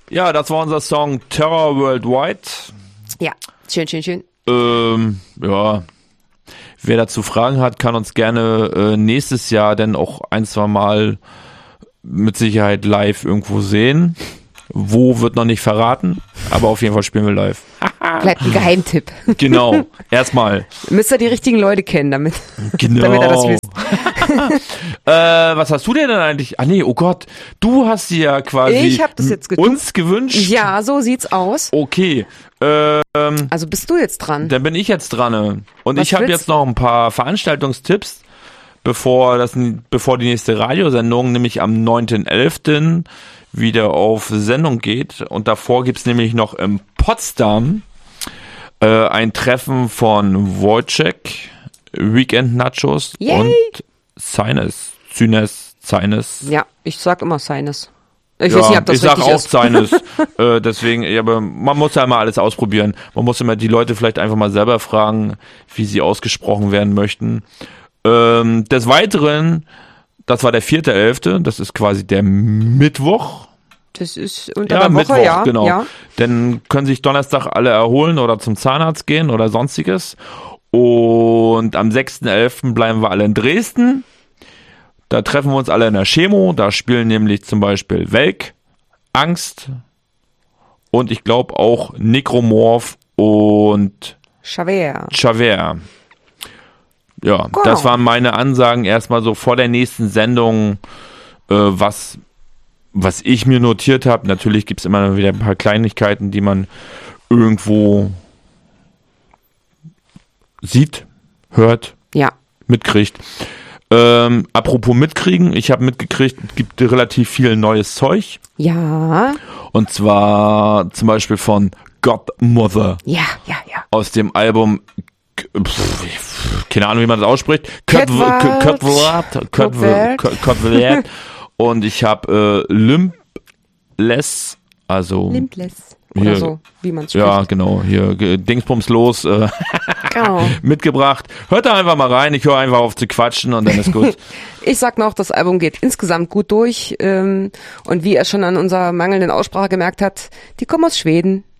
Ja, das war unser Song Terror Worldwide. Ja, schön. Ja, wer dazu Fragen hat, kann uns gerne nächstes Jahr dann auch 1-2 Mal mit Sicherheit live irgendwo sehen. Wo wird noch nicht verraten, aber auf jeden Fall spielen wir live. Bleibt ein Geheimtipp. Genau, erstmal. Müsst ihr die richtigen Leute kennen, damit Genau. ihr das wisst. Was hast du dir denn eigentlich? Ah nee, oh Gott, du hast dir ja quasi Ich hab das jetzt uns gewünscht. Ja, so sieht's aus. Okay, Also bist du jetzt dran? dann bin ich jetzt dran. Und Was ich habe willst- jetzt noch ein paar Veranstaltungstipps, bevor die nächste Radiosendung, nämlich am 9.11. wieder auf Sendung geht. Und davor gibt's nämlich noch in Potsdam ein Treffen von Wojciech, Weekend Nachos Yay. und Cynes. Ja, ich sag immer seines. Ich Ja, weiß nicht, ob das ich sag richtig auch ist. Cynes. Deswegen, ja, aber man muss ja mal alles ausprobieren. Man muss immer die Leute vielleicht einfach mal selber fragen, wie sie ausgesprochen werden möchten. Des Weiteren, das war der 4.11., das ist quasi der Mittwoch. Das ist unter der Woche, Mittwoch, genau. Ja. Dann können sich Donnerstag alle erholen oder zum Zahnarzt gehen oder sonstiges. Und am 6.11. bleiben wir alle in Dresden. Da treffen wir uns alle in der Chemo. Da spielen nämlich zum Beispiel Welk, Angst und ich glaube auch Necromorph und Javert. Javert. Ja, Genau. das waren meine Ansagen erstmal so vor der nächsten Sendung, was ich mir notiert habe. Natürlich gibt es immer wieder ein paar Kleinigkeiten, die man irgendwo sieht, hört, Ja. mitkriegt. Apropos mitkriegen, ich habe mitgekriegt, es gibt relativ viel neues Zeug. Ja. Und zwar zum Beispiel von Godmother Ja. aus dem Album, keine Ahnung, wie man das ausspricht. Kotwert. Und ich habe Limbless, also Limbless. Oder hier, so, wie man es spricht. ja, genau, hier Dingsbums los Genau. mitgebracht. Hört da einfach mal rein, ich höre einfach auf zu quatschen und dann ist gut. Ich sag noch, das Album geht insgesamt gut durch. Und wie er schon an unserer mangelnden Aussprache gemerkt hat, die kommen aus Schweden.